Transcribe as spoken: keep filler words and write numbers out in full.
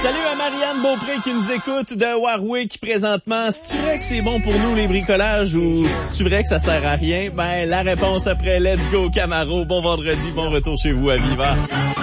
Salut à Marianne Beaupré qui nous écoute de Warwick présentement. C'est-tu vrai que c'est bon pour nous les bricolages ou c'est-tu vrai que ça sert à rien? Ben, la réponse après Let's Go Camaro. Bon vendredi, bon retour chez vous à Viva.